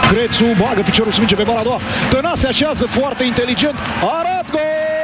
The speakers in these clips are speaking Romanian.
Crețu bagă piciorul sminge pe bara a doua. Tănase așează foarte inteligent. Arat, gol!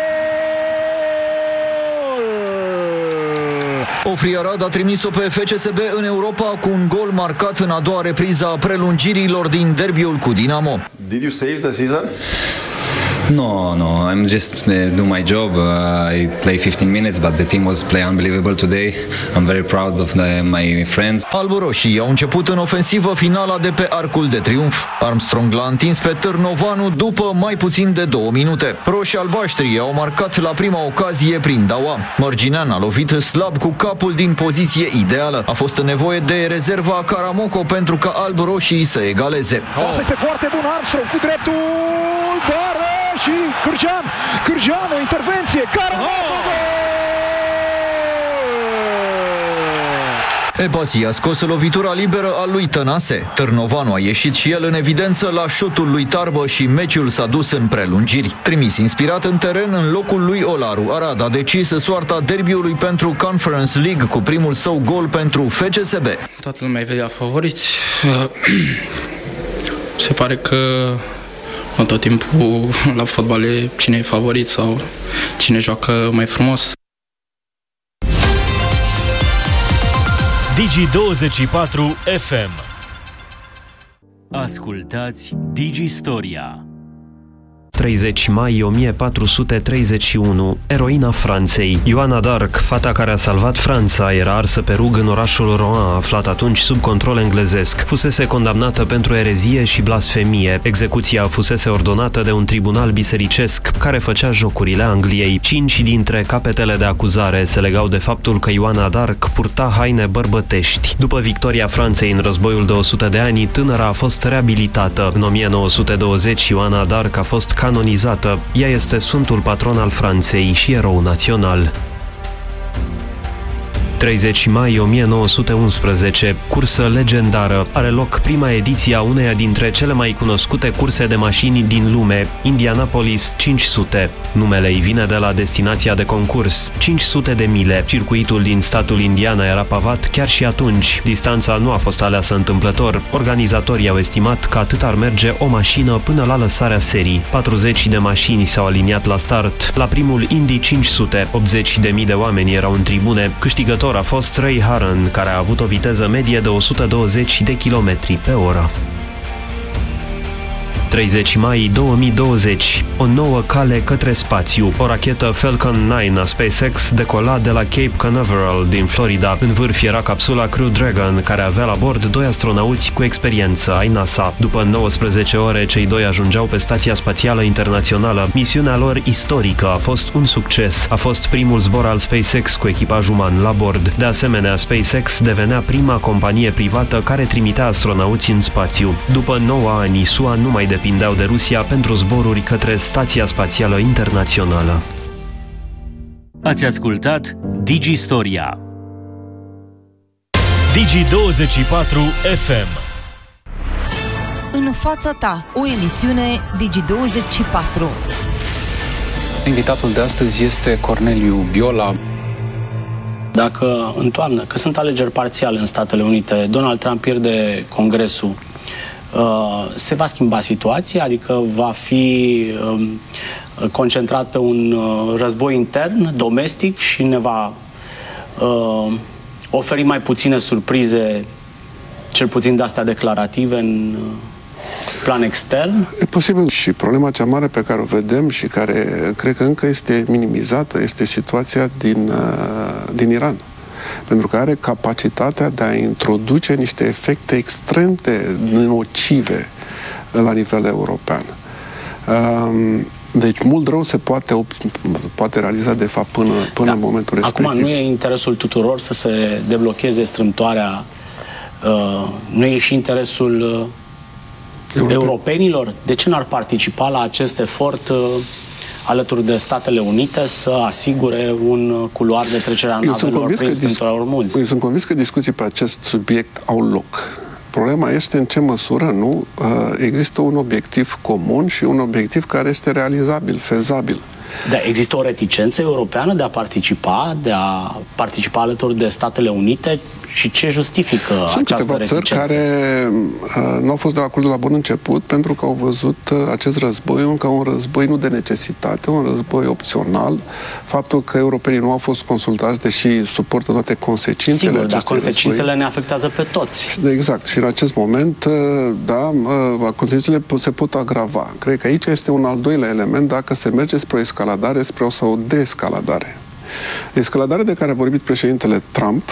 Ofri Arad a trimis-o pe FCSB în Europa cu un gol marcat în a doua repriză a prelungirilor din derbiul cu Dinamo. Did you save the season? No, I'm just do my job. I play 15 minutes, but the team was play unbelievable today. I'm very proud of my friends. Alburoșii au început în ofensivă finala de pe Arcul de Triunf. Armstrong l-a întins pe Târnovanu după mai puțin de 2 minute. Roșii albaștri au marcat la prima ocazie prin Daua. Mărginean a lovit slab cu capul din poziție ideală. A fost nevoie de rezerva Karamoco pentru ca alburoșii să egaleze. Asta este foarte bun, Armstrong cu dreptul, bară și Cârjean, o intervenție, Karamoco! Epasi a scos lovitura liberă a lui Tănase. Târnovanu a ieșit și el în evidență la șutul lui Tarbă și meciul s-a dus în prelungiri. Trimis inspirat în teren în locul lui Olaru, Arad a decis soarta derbiului pentru Conference League cu primul său gol pentru FCSB. Toată lumea îi vedea favoriți. Se pare că tot timpul la fotbal e cine e favorit sau cine joacă mai frumos. Digi24 FM. Ascultați Digistoria. 30 mai 1431, eroina Franței. Ioana d'Arc, fata care a salvat Franța, era arsă pe rug în orașul Rouen, aflat atunci sub control englezesc. Fusese condamnată pentru erezie și blasfemie. Execuția fusese ordonată de un tribunal bisericesc care făcea jocurile Angliei. 5 dintre capetele de acuzare se legau de faptul că Ioana d'Arc purta haine bărbătești. După victoria Franței în războiul de 100 de ani, tânăra a fost reabilitată. În 1920, Ioana d'Arc a fost canonizată. Ea este sfântul patron al Franței și erou național. 30 mai 1911, cursă legendară. Are loc prima ediție a uneia dintre cele mai cunoscute curse de mașini din lume, Indianapolis 500. Numele îi vine de la destinația de concurs, 500 de mile. Circuitul din statul Indiana era pavat chiar și atunci. Distanța nu a fost aleasă întâmplător. Organizatorii au estimat că atât ar merge o mașină până la lăsarea serii. 40 de mașini s-au aliniat la start. La primul Indy 500, 80.000 de oameni erau în tribune. Câștigător a fost Ray Harron, care a avut o viteză medie de 120 de km pe oră. 30 mai 2020, o nouă cale către spațiu. O rachetă Falcon 9 a SpaceX decola de la Cape Canaveral din Florida. În vârf era capsula Crew Dragon, care avea la bord 2 astronauți cu experiență ai NASA. După 19 ore, cei 2 ajungeau pe Stația Spațială Internațională. Misiunea lor istorică a fost un succes. A fost primul zbor al SpaceX cu echipaj uman la bord. De asemenea, SpaceX devenea prima companie privată care trimitea astronauți în spațiu. După 9 ani, SUA nu mai depindeau de Rusia pentru zboruri către Stația Spațială Internațională. Ați ascultat Digistoria. Digi24 FM. În fața ta, o emisiune Digi24. Invitatul de astăzi este Corneliu Biola. Dacă în toamnă, că sunt alegeri parțiale în Statele Unite, Donald Trump pierde Congresul, se va schimba situația, adică va fi concentrat pe un război intern, domestic, și ne va oferi mai puține surprize, cel puțin de astea declarative, în plan extern? E posibil. Și problema cea mare pe care o vedem și care cred că încă este minimizată este situația din Iran. Pentru că are capacitatea de a introduce niște efecte extrem de nocive la nivel european. Deci mult rău se poate realiza de fapt până în momentul respectiv. Acum nu e interesul tuturor să se deblocheze strâmtoarea, nu e și interesul europenilor? De ce n-ar participa la acest efort alături de Statele Unite să asigure un culoar de trecere a navelor prin strâmtoarea Ormuz? Eu sunt convins că discuții pe acest subiect au loc. Problema este în ce măsură nu există un obiectiv comun și un obiectiv care este realizabil, fezabil. Da, există o reticență europeană de a participa alături de Statele Unite și ce justifică Sunt această câteva țări care nu au fost de acord de la bun început pentru că au văzut acest război ca un război nu de necesitate, un război opțional. Faptul că europenii nu au fost consultați, deși suportă toate consecințele acestui război. Consecințele ne afectează pe toți. Exact. Și în acest moment, da, consecințele se pot agrava. Cred că aici este un al doilea element dacă se merge spre o escaladare, spre o deescaladare. Escaladarea de care a vorbit președintele Trump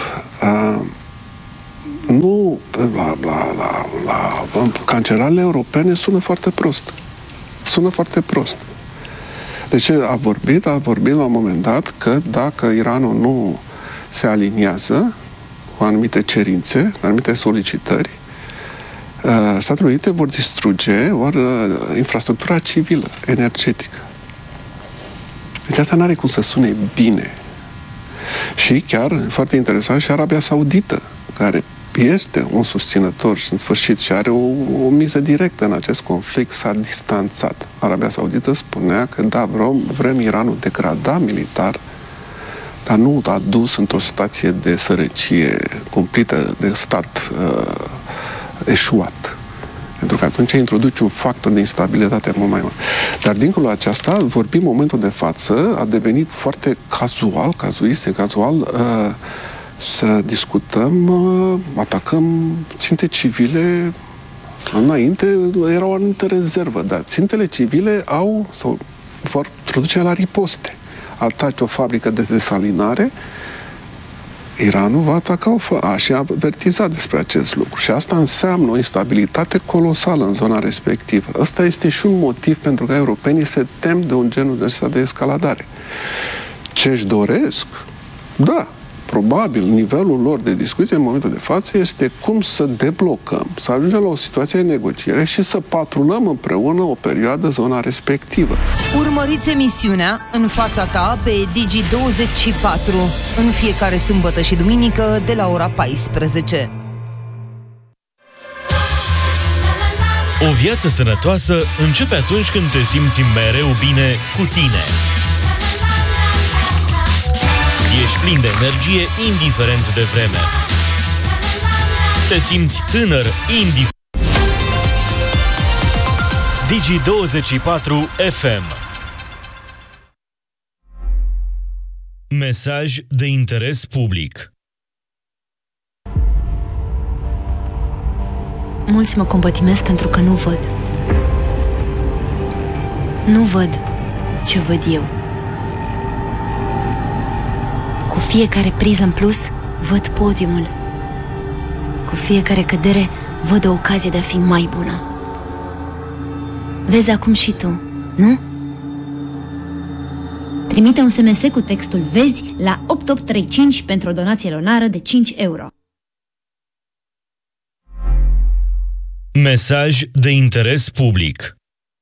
nu la cancelarele europene sună foarte prost. Sună foarte prost. Deci a vorbit la un moment dat că dacă Iranul nu se aliniază cu anumite cerințe, anumite solicitări, Statele Unite vor distruge infrastructura civilă, energetică. Deci asta n-are cum să sune bine. Și chiar, foarte interesant, și Arabia Saudită, care este un susținător și în sfârșit și are o miză directă în acest conflict, s-a distanțat. Arabia Saudită spunea că da, vrem Iranul degradat militar, dar nu adus într-o situație de sărăcie cumplită de stat eșuat. Pentru că atunci introduci un factor de instabilitate mult mai mare. Dar dincolo de aceasta, vorbim în momentul de față, a devenit foarte casual să discutăm, atacăm ținte civile. Înainte era o anumită rezervă, dar țintele civile vor produce la riposte. Ataci o fabrică de desalinare, Iranul va ataca și a avertizat despre acest lucru. Și asta înseamnă o instabilitate colosală în zona respectivă. Ăsta este și un motiv pentru că europenii se tem de un genul de ăsta de escaladare. Ce își doresc? Da, probabil nivelul lor de discuție în momentul de față este cum să deblocăm, să ajungem la o situație de negociere și să patrulăm împreună o perioadă zona respectivă. Urmăriți emisiunea În fața ta pe Digi24 în fiecare sâmbătă și duminică de la ora 14. O viață sănătoasă începe atunci când te simți mereu bine cu tine. Ești plin de energie, indiferent de vreme. Te simți tânăr, indiferent. Digi24 FM. Mesaj de interes public. Mulți mă compătimesc pentru că nu văd. Nu văd ce văd eu. Cu fiecare priză în plus, văd podiumul. Cu fiecare cădere, văd o ocazie de a fi mai bună. Vezi acum și tu, nu? Trimite un SMS cu textul VEZI la 8835 pentru o donație lunară de 5 euro. Mesaj de interes public.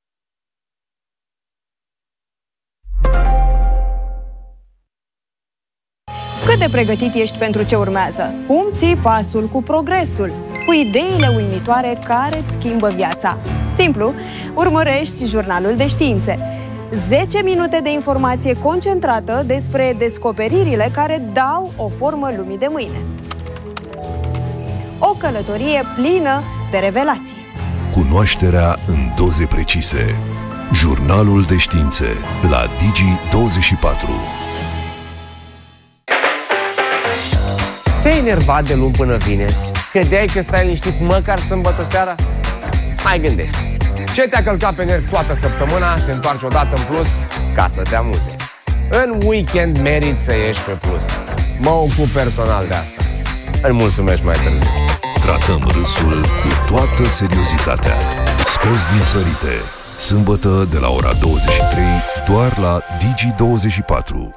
Cât de pregătit ești pentru ce urmează? Cum ții pasul cu progresul? Cu ideile uimitoare care îți schimbă viața? Simplu, urmărești Jurnalul de Științe. 10 minute de informație concentrată despre descoperirile care dau o formă lumii de mâine. O călătorie plină de revelații. Cunoașterea în doze precise. Jurnalul de Științe la Digi24. Te-ai enervat de luni până vineri? Credeai că stai liniștit măcar sâmbătă seara? Mai gândești. Ce te-a călcat pe nervi toată săptămâna, te întoarci odată în plus ca să te amuze. În weekend meriți să ieși pe plus. Mă ocup personal de asta. Îmi mulțumesc mai târziu. Tratăm râsul cu toată seriozitatea. Scos din sărite. Sâmbătă de la ora 23, doar la Digi24.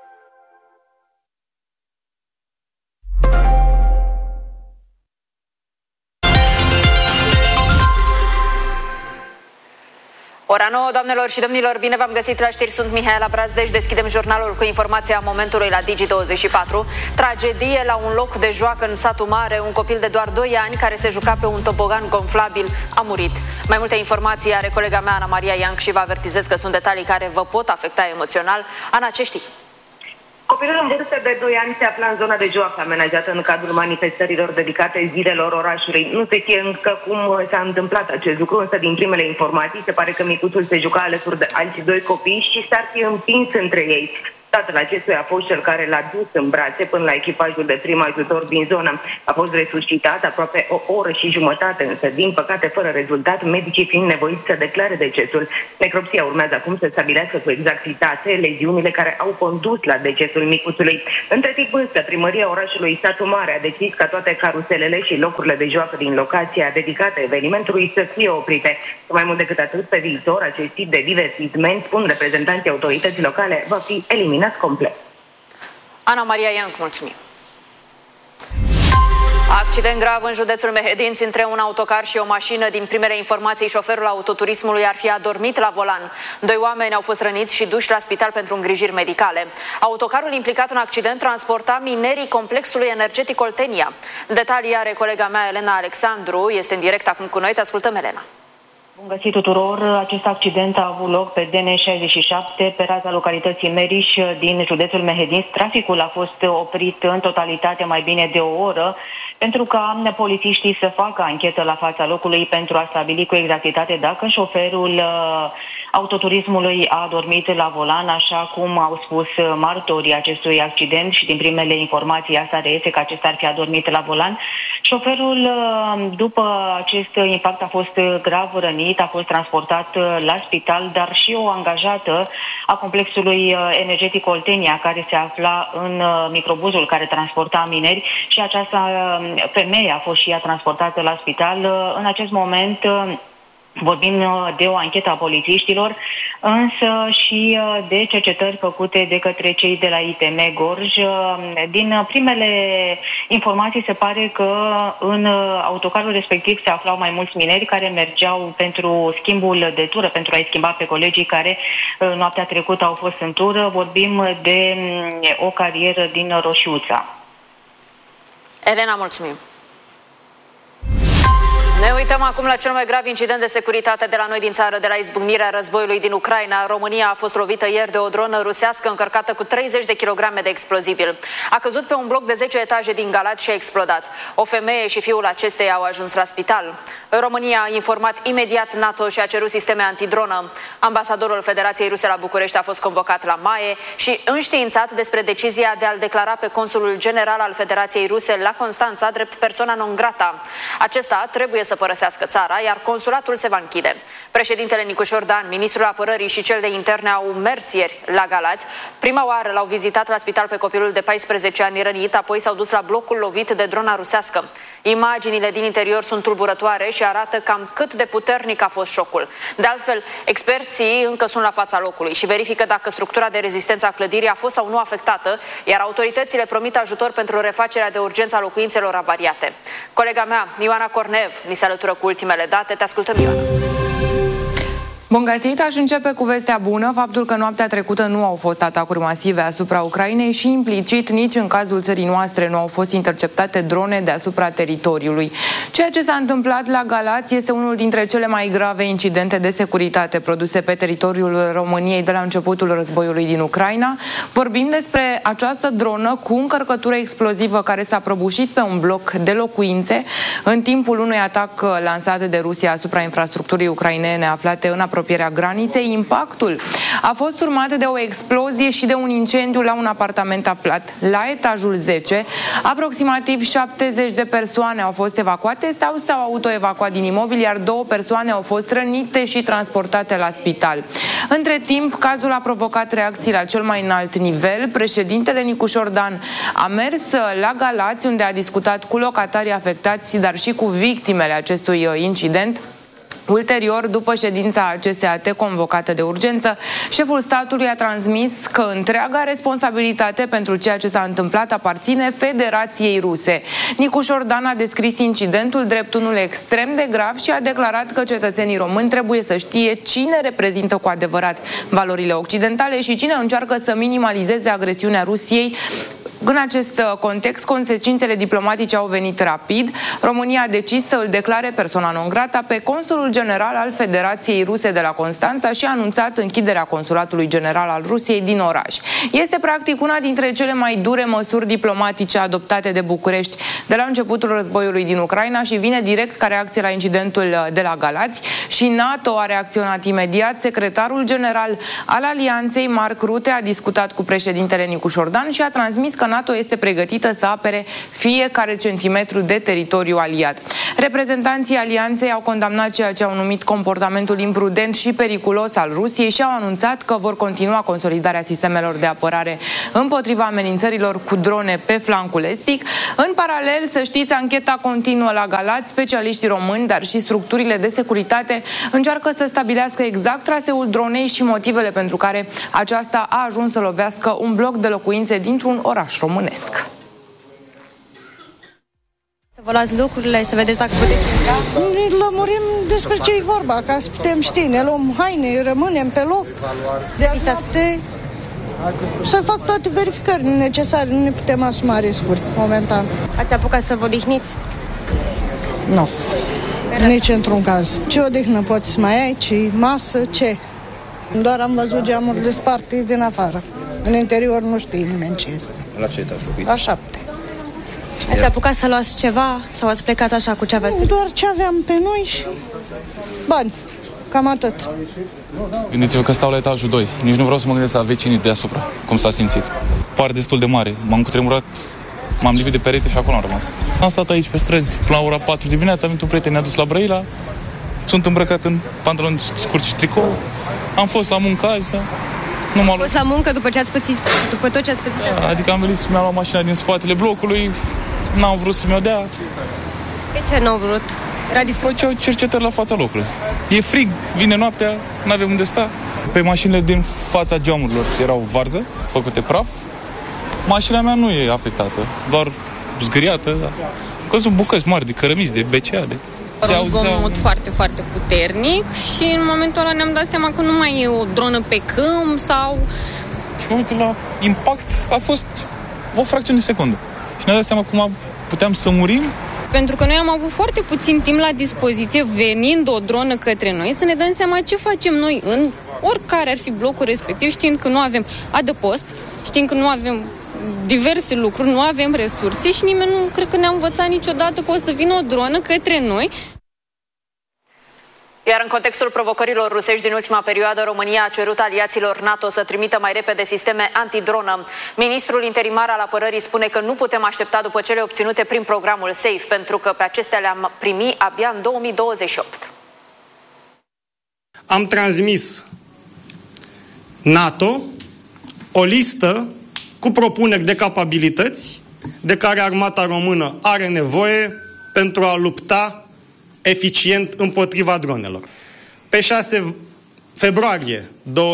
Ora 9, doamnelor și domnilor, bine v-am găsit la știri, sunt Mihaela Brazdej, deschidem jurnalul cu informația momentului la Digi24. Tragedie la un loc de joacă în satul mare, un copil de doar 2 ani care se juca pe un tobogan gonflabil a murit. Mai multe informații are colega mea Ana Maria Ianc și vă avertizez că sunt detalii care vă pot afecta emoțional. Ana, ce știi? Copilul în vârstă de 2 ani se afla în zona de joacă amenajată în cadrul manifestărilor dedicate zilelor orașului. Nu se știe încă cum s-a întâmplat acest lucru, însă din primele informații se pare că micuțul se juca alături de alți 2 copii și s-ar fi împins între ei. Tatăl acestuia a fost cel care l-a dus în brațe până la echipajul de prim ajutor din zonă. A fost resuscitat aproape o oră și jumătate, însă din păcate fără rezultat, medicii fiind nevoiți să declare decesul. Necropsia urmează acum să stabilească cu exactitate leziunile care au condus la decesul micuțului. Între timp însă, primăria orașului Satu Mare a decis ca toate caruselele și locurile de joacă din locația dedicată evenimentului să fie oprite. Mai mult decât atât, pe viitor, acest tip de divertisment, spun reprezentanții autorității locale, va fi eliminat complet. Ana Maria Iancu, mulțumim. Accident grav în județul Mehedinți între un autocar și o mașină. Din primele informații, șoferul autoturismului ar fi adormit la volan. 2 oameni au fost răniți și duși la spital pentru îngrijiri medicale. Autocarul implicat în accident transporta minerii complexului energetic Oltenia. Detalii are colega mea Elena Alexandru, este în direct acum cu noi. Te ascultăm, Elena. Bun găsit tuturor! Acest accident a avut loc pe DN67, pe raza localității Meriș din județul Mehedinți. Traficul a fost oprit în totalitate mai bine de o oră pentru ca polițiștii să facă anchetă la fața locului pentru a stabili cu exactitate dacă șoferul autoturismului a dormit la volan, așa cum au spus martorii acestui accident și din primele informații asta reiese că acesta ar fi adormit la volan. Șoferul, după acest impact, a fost grav rănit, a fost transportat la spital, dar și o angajată a complexului energetic Oltenia, care se afla în microbuzul care transporta mineri, și această femeie a fost și ea transportată la spital. În acest moment vorbim de o anchetă a polițiștilor, însă și de cercetări făcute de către cei de la ITM Gorj. Din primele informații se pare că în autocarul respectiv se aflau mai mulți mineri care mergeau pentru schimbul de tură, pentru a-i schimba pe colegii care noaptea trecută au fost în tură. Vorbim de o carieră din Roșiuța. Elena, mulțumim! Ne uităm acum la cel mai grav incident de securitate de la noi din țară. De la izbucnirea războiului din Ucraina, România a fost lovită ieri de o dronă rusească încărcată cu 30 de kilograme de explozibil. A căzut pe un bloc de 10 etaje din Galați și a explodat. O femeie și fiul acesteia au ajuns la spital. România a informat imediat NATO și a cerut sisteme antidronă. Ambasadorul Federației Ruse la București a fost convocat la MAE și înștiințat despre decizia de a-l declara pe consulul general al Federației Ruse la Constanța drept persoana non grata. Acesta trebuie să părăsească țara, iar consulatul se va închide. Președintele Nicușor Dan, ministrul apărării și cel de interne au mers ieri la Galați. Prima oară l-au vizitat la spital pe copilul de 14 ani rănit, apoi s-au dus la blocul lovit de drona rusească. Imaginile din interior sunt tulburătoare și arată cam cât de puternic a fost șocul. De altfel, experții încă sunt la fața locului și verifică dacă structura de rezistență a clădirii a fost sau nu afectată, iar autoritățile promit ajutor pentru refacerea de urgență a locuințelor avariate. Colega mea, Ioana Cornev, ni se alătură cu ultimele date. Te ascultăm, Ioana. Bun găsit, aș începe cu vestea bună, faptul că noaptea trecută nu au fost atacuri masive asupra Ucrainei și implicit nici în cazul țării noastre nu au fost interceptate drone deasupra teritoriului. Ceea ce s-a întâmplat la Galați este unul dintre cele mai grave incidente de securitate produse pe teritoriul României de la începutul războiului din Ucraina. Vorbim despre această dronă cu încărcătură explozivă care s-a prăbușit pe un bloc de locuințe în timpul unui atac lansat de Rusia asupra infrastructurii ucrainene aflate în apropierea graniței. Impactul a fost urmat de o explozie și de un incendiu la un apartament aflat la etajul 10. Aproximativ 70 de persoane au fost evacuate sau s-au autoevacuat din imobil, iar 2 persoane au fost rănite și transportate la spital. Între timp, cazul a provocat reacții la cel mai înalt nivel. Președintele Nicușor Dan a mers la Galați, unde a discutat cu locatarii afectați, dar și cu victimele acestui incident. Ulterior, după ședința CSAT convocată de urgență, șeful statului a transmis că întreaga responsabilitate pentru ceea ce s-a întâmplat aparține Federației Ruse. Nicușor Dan a descris incidentul drept unul extrem de grav și a declarat că cetățenii români trebuie să știe cine reprezintă cu adevărat valorile occidentale și cine încearcă să minimalizeze agresiunea Rusiei În acest context, consecințele diplomatice au venit rapid. România a decis să îl declare persona non grata pe consulul general al Federației Ruse de la Constanța și a anunțat închiderea consulatului general al Rusiei din oraș. Este practic una dintre cele mai dure măsuri diplomatice adoptate de București de la începutul războiului din Ucraina și vine direct ca reacție la incidentul de la Galați. Și NATO a reacționat imediat. Secretarul general al Alianței, Mark Rutte, a discutat cu președintele Nicu Șordan și a transmis că NATO este pregătită să apere fiecare centimetru de teritoriu aliat. Reprezentanții Alianței au condamnat ceea ce au numit comportamentul imprudent și periculos al Rusiei și au anunțat că vor continua consolidarea sistemelor de apărare împotriva amenințărilor cu drone pe flancul estic. În paralel, să știți, ancheta continuă la Galați. Specialiștii români, dar și structurile de securitate încearcă să stabilească exact traseul dronei și motivele pentru care aceasta a ajuns să lovească un bloc de locuințe dintr-un oraș românesc. Să vă luați lucrurile, să vedeți dacă puteți sta. Ne lămurim despre ce e vorba, ca să putem ști. Ne luăm haine, rămânem pe loc. De noapte să fac toate verificările necesare. Nu ne putem asuma riscuri momentan. Ați apucat să vă odihniți? Nu. Nici într-un caz. Ce odihnă poți să mai ai, ce masă, ce? Doar am văzut geamurile sparte din afară. În interior nu știe nimeni ce este. La ce etaj locuiți? La 7. Ați apucat să luați ceva sau ați plecat așa cu ce aveți? Doar ce aveam pe noi și bani. Cam atât. Gândiți-vă că stau la etajul 2. Nici nu vreau să mă gândesc la vecinii deasupra, cum s-a simțit. Pare destul de mare. M-am cutremurat, m-am lipit de perete și acolo am rămas. Am stat aici pe străzi până la ora 4 dimineața, am venit un prieten, ne-a dus la Brăila. Sunt îmbrăcat în pantaloni scurți și tricou. Am fost la muncă azi. Nu m-a luat. Fost la muncă după ce ați pățit, după tot ce ați pățit? Adică am venit și mi-a luat mașina din spatele blocului. N-am vrut să mi-o dea. De ce n-au vrut? Făceau cercetări la fața locului. E frig, vine noaptea, n-avem unde sta. Pe mașinile din fața geamurilor erau varză, făcute praf. Mașina mea nu e afectată, doar zgâriată. Că sunt bucăți mari de cărămizi, de BCA, de... Un zgomot foarte, foarte puternic și în momentul ăla ne-am dat seama că nu mai e o dronă pe câmp sau... Și în momentul la impact a fost o fracțiune de secundă. Și ne-am dat seama cum puteam să murim. Pentru că noi am avut foarte puțin timp la dispoziție, venind o dronă către noi, să ne dăm seama ce facem noi în oricare ar fi blocul respectiv, știind că nu avem adăpost, știind că nu avem diverse lucruri, nu avem resurse și nimeni nu cred că ne-a învățat niciodată că o să vină o dronă către noi. Iar în contextul provocărilor rusești din ultima perioadă, România a cerut aliaților NATO să trimită mai repede sisteme antidronă. Ministrul interimar al apărării spune că nu putem aștepta după cele obținute prin programul SAFE, pentru că pe acestea le-am primi abia în 2028. Am transmis NATO o listă cu propuneri de capabilități de care armata română are nevoie pentru a lupta eficient împotriva dronelor. Pe 6 februarie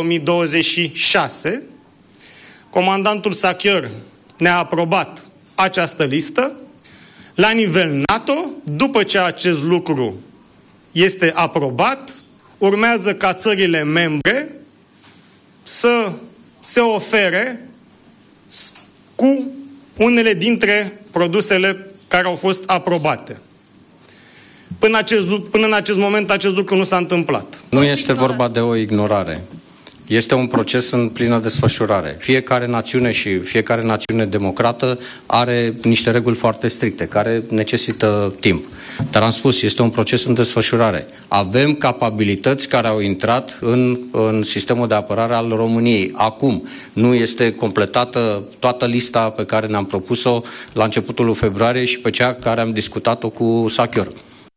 2026, comandantul Sachior ne-a aprobat această listă. La nivel NATO, după ce acest lucru este aprobat, urmează ca țările membre să se ofere cu unele dintre produsele care au fost aprobate. Până în acest moment, acest lucru nu s-a întâmplat. Nu este vorba de o ignorare. Este un proces în plină desfășurare. Fiecare națiune și fiecare națiune democrată are niște reguli foarte stricte, care necesită timp. Dar am spus, este un proces în desfășurare. Avem capabilități care au intrat în sistemul de apărare al României. Acum nu este completată toată lista pe care ne-am propus-o la începutul lui februarie și pe cea care am discutat-o cu Sachior.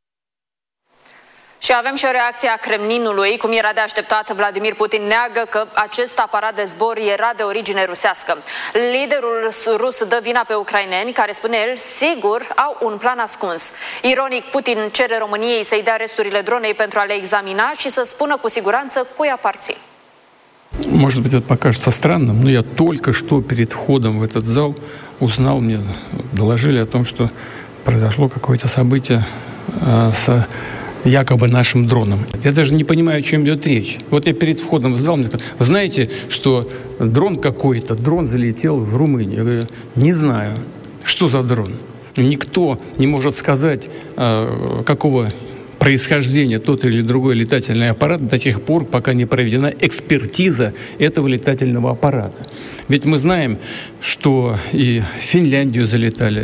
Și avem și o reacție a Kremlinului. Cum era de așteptat, Vladimir Putin neagă că acest aparat de zbor era de origine rusească. Liderul rus dă vina pe ucraineni, care, spune el, sigur au un plan ascuns. Ironic, Putin cere României să-i dea resturile dronei pentru a le examina și să spună cu siguranță cui aparțin. Может быть, это покажется странным, но я только что перед входом в этот зал узнал, мне доложили о том, что произошло какое-то событие с якобы нашим дроном. Я даже не понимаю, о чем идет речь. Вот я перед входом в зал мне сказали: вы знаете, что дрон залетел в Румынию? Я говорю: не знаю. Что за дрон? Никто не может сказать, какого происхождения тот или другой летательный аппарат до тех пор, пока не проведена экспертиза этого летательного аппарата. Ведь мы знаем, что и в Финляндию залетали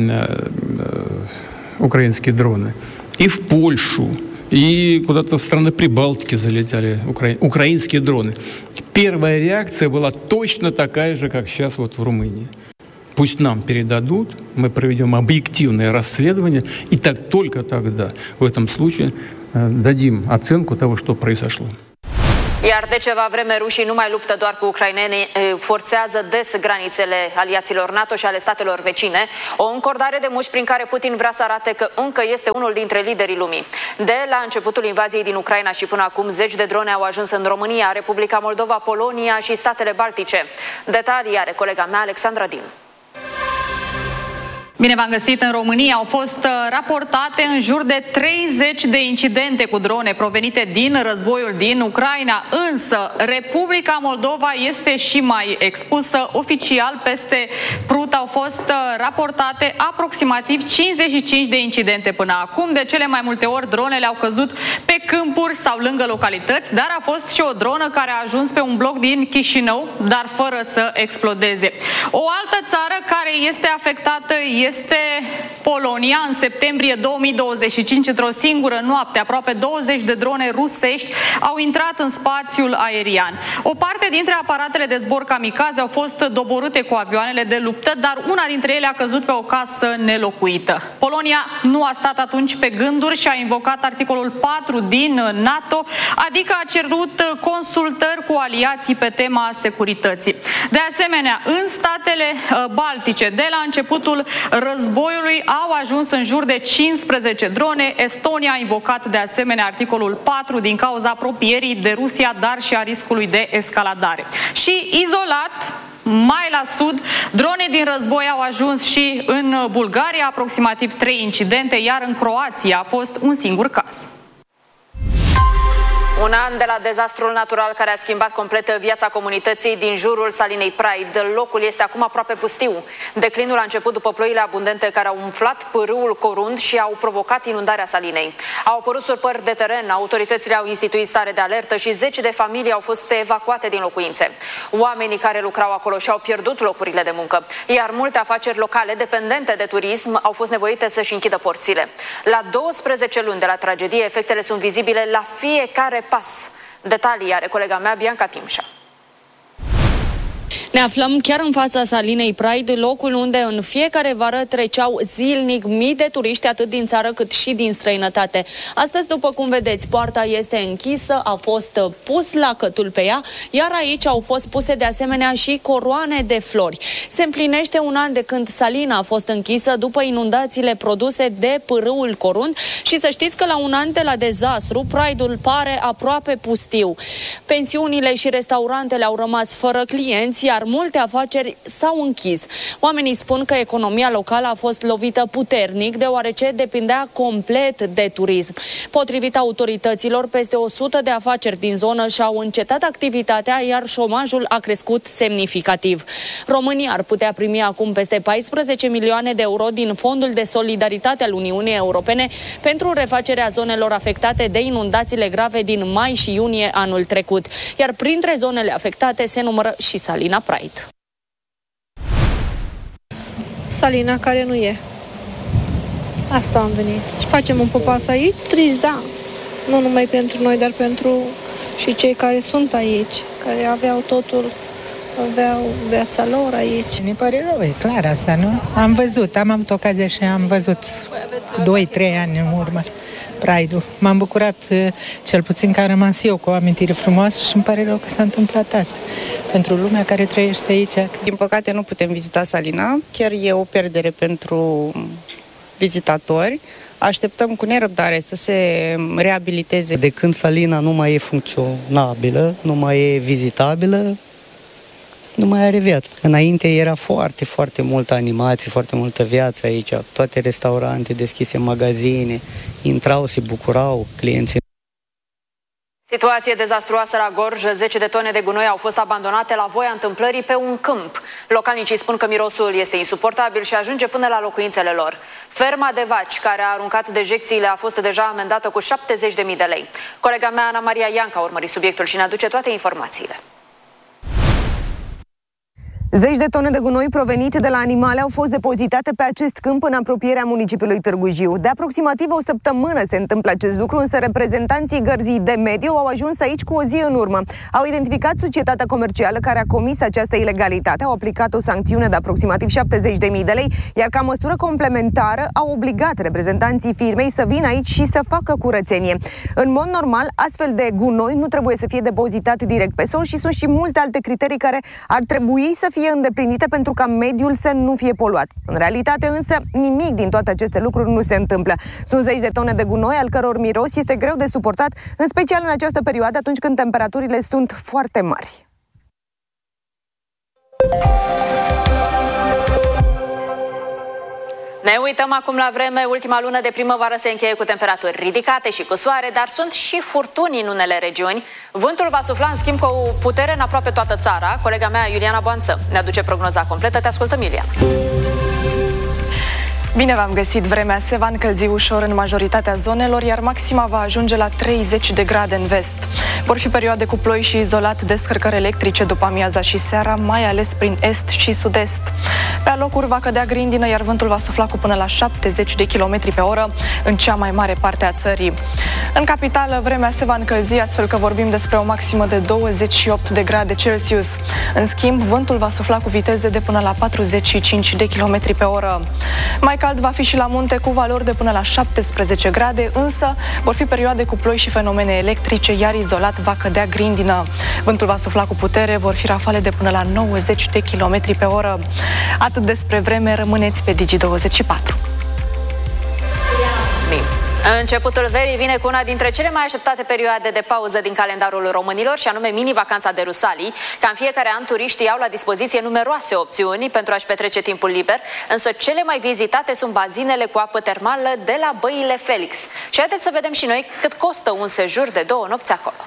украинские дроны, и в Польшу, и куда-то в страны Прибалтики залетали украинские дроны. Первая реакция была точно такая же, как сейчас вот в Румынии. Пусть нам передадут, мы проведем объективное расследование, и только тогда, в этом случае, дадим оценку того, что произошло. Iar de ceva vreme rușii nu mai luptă doar cu ucrainenii, forțează des granițele aliaților NATO și ale statelor vecine, o încordare de mușchi prin care Putin vrea să arate că încă este unul dintre liderii lumii. De la începutul invaziei din Ucraina și până acum, zeci de drone au ajuns în România, Republica Moldova, Polonia și statele Baltice. Detalii are colega mea, Alexandra Din. Bine v-am găsit. În România au fost raportate în jur de 30 de incidente cu drone provenite din războiul din Ucraina, însă Republica Moldova este și mai expusă. Oficial, peste Prut au fost raportate aproximativ 55 de incidente până acum. De cele mai multe ori dronele au căzut pe câmpuri sau lângă localități, dar a fost și o dronă care a ajuns pe un bloc din Chișinău, dar fără să explodeze. O altă țară care este afectată este Polonia. În septembrie 2025, într-o singură noapte, aproape 20 de drone rusești au intrat în spațiul aerian. O parte dintre aparatele de zbor kamikaze au fost doborâte cu avioanele de luptă, dar una dintre ele a căzut pe o casă nelocuită. Polonia nu a stat atunci pe gânduri și a invocat articolul 4 din NATO, adică a cerut consultări cu aliații pe tema securității. De asemenea, în statele baltice, de la începutul războiului au ajuns în jur de 15 drone. Estonia a invocat de asemenea articolul 4 din cauza apropierii de Rusia, dar și a riscului de escaladare. Și izolat, mai la sud, drone din război au ajuns și în Bulgaria, aproximativ 3 incidente, iar în Croația a fost un singur caz. Un an de la dezastrul natural care a schimbat complet viața comunității din jurul Salinei Pride. Locul este acum aproape pustiu. Declinul a început după ploile abundente care au umflat pârâul Corund și au provocat inundarea Salinei. Au apărut surpări de teren, autoritățile au instituit stare de alertă și zeci de familii au fost evacuate din locuințe. Oamenii care lucrau acolo și-au pierdut locurile de muncă, iar multe afaceri locale dependente de turism au fost nevoite să-și închidă porțile. La 12 luni de la tragedie, efectele sunt vizibile la fiecare pas. Detalii are colega mea, Bianca Timșa. Ne aflăm chiar în fața Salinei Pride, locul unde în fiecare vară treceau zilnic mii de turiști, atât din țară cât și din străinătate. Astăzi, după cum vedeți, poarta este închisă, a fost pus lacătul pe ea, iar aici au fost puse de asemenea și coroane de flori. Se împlinește un an de când Salina a fost închisă după inundațiile produse de pârâul Corund și să știți că la un an de la dezastru, Pride-ul pare aproape pustiu. Pensiunile și restaurantele au rămas fără clienți, iar multe afaceri s-au închis. Oamenii spun că economia locală a fost lovită puternic, deoarece depindea complet de turism. Potrivit autorităților, peste 100 de afaceri din zonă și-au încetat activitatea, iar șomajul a crescut semnificativ. România ar putea primi acum peste 14 milioane de euro din Fondul de Solidaritate al Uniunii Europene pentru refacerea zonelor afectate de inundațiile grave din mai și iunie anul trecut. Iar printre zonele afectate se numără și Salina Pride. Salina care nu e. Asta am venit. Și facem un popas aici, trist, da. Nu numai pentru noi, dar pentru și cei care sunt aici, care aveau totul, aveau viața lor aici. Ne pare rău, e clar asta, nu? Am văzut, am avut ocazia și am văzut 2-3 ani în urmă Pride-ul. M-am bucurat, cel puțin că am rămas eu cu o amintire frumoasă și îmi pare rău că s-a întâmplat asta. Pentru lumea care trăiește aici. Din păcate nu putem vizita Salina, chiar e o pierdere pentru vizitatori. Așteptăm cu nerăbdare să se reabiliteze. De când Salina nu mai e funcționabilă, nu mai e vizitabilă, nu mai are viață. Înainte era foarte, foarte multă animație, foarte multă viață aici, toate restaurante deschise, magazine. intrau, se bucurau clienții. Situație dezastruoasă la Gorj. 10 de tone de gunoi au fost abandonate la voia întâmplării pe un câmp. Localnicii spun că mirosul este insuportabil și ajunge până la locuințele lor. Ferma de vaci care a aruncat dejecțiile a fost deja amendată cu 70.000 de lei. Colega mea, Ana Maria Ianca, a urmărit subiectul și ne aduce toate informațiile. Zeci de tone de gunoi provenit de la animale au fost depozitate pe acest câmp în apropierea municipiului Târgu Jiu. De aproximativ o săptămână se întâmplă acest lucru, însă reprezentanții Gărzii de Mediu au ajuns aici cu o zi în urmă. Au identificat societatea comercială care a comis această ilegalitate, au aplicat o sancțiune de aproximativ 70.000 de lei, iar ca măsură complementară au obligat reprezentanții firmei să vină aici și să facă curățenie. În mod normal, astfel de gunoi nu trebuie să fie depozitat direct pe sol și sunt și multe alte criterii care ar trebui să fie îndeplinite pentru ca mediul să nu fie poluat. În realitate însă nimic din toate aceste lucruri nu se întâmplă. Sunt zeci de tone de gunoi al căror miros este greu de suportat, în special în această perioadă atunci când temperaturile sunt foarte mari. Ne uităm acum la vreme. Ultima lună de primăvară se încheie cu temperaturi ridicate și cu soare, dar sunt și furtuni în unele regiuni. Vântul va sufla în schimb cu putere în aproape toată țara. Colega mea, Iuliana Boanță, ne aduce prognoza completă. Te ascultăm, Iuliana. Bine v-am găsit! Vremea se va încălzi ușor în majoritatea zonelor, iar maxima va ajunge la 30 de grade în vest. Vor fi perioade cu ploi și izolat descărcări electrice după amiaza și seara, mai ales prin est și sud-est. Pe alocuri va cădea grindină, iar vântul va sufla cu până la 70 de km pe oră în cea mai mare parte a țării. În capitală, vremea se va încălzi, astfel că vorbim despre o maximă de 28 de grade Celsius. În schimb, vântul va sufla cu viteze de până la 45 de km pe oră. Mai cald va fi și la munte, cu valori de până la 17 grade, însă vor fi perioade cu ploi și fenomene electrice, iar izolat va cădea grindină. Vântul va sufla cu putere, vor fi rafale de până la 90 de km pe oră. Atât despre vreme, rămâneți pe Digi24. Începutul verii vine cu una dintre cele mai așteptate perioade de pauză din calendarul românilor, și anume mini-vacanța de Rusalii. Ca în fiecare an, turiștii au la dispoziție numeroase opțiuni pentru a-și petrece timpul liber, însă cele mai vizitate sunt bazinele cu apă termală de la Băile Felix. Și haideți să vedem și noi cât costă un sejur de 2 nopți acolo.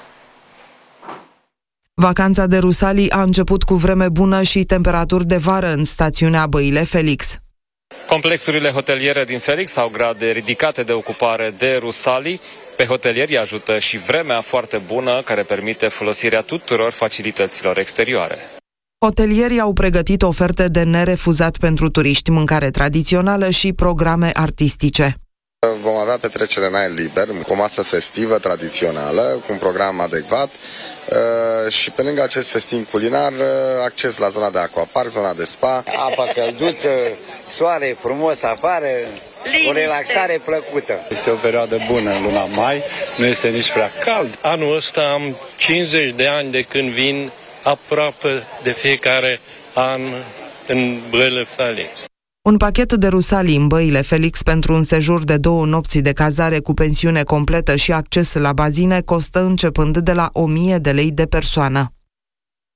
Vacanța de Rusalii a început cu vreme bună și temperaturi de vară în stațiunea Băile Felix. Complexurile hoteliere din Felix au grade ridicate de ocupare de Rusalii. Pe hotelieri ajută și vremea foarte bună, care permite folosirea tuturor facilităților exterioare. Hotelierii au pregătit oferte de nerefuzat pentru turiști, mâncare tradițională și programe artistice. Vom avea petrecere în aer liber, cu o masă festivă tradițională, cu un program adecvat și pe lângă acest festiv culinar, acces la zona de aquapark, zona de spa. Apa călduță, soare frumos afară, o relaxare plăcută. Este o perioadă bună în luna mai, nu este nici prea cald. Anul ăsta am 50 de ani de când vin aproape de fiecare an în Băile Felix. Un pachet de Rusalii în Băile Felix pentru un sejur de 2 nopți de cazare cu pensiune completă și acces la bazine costă începând de la 1.000 de lei de persoană.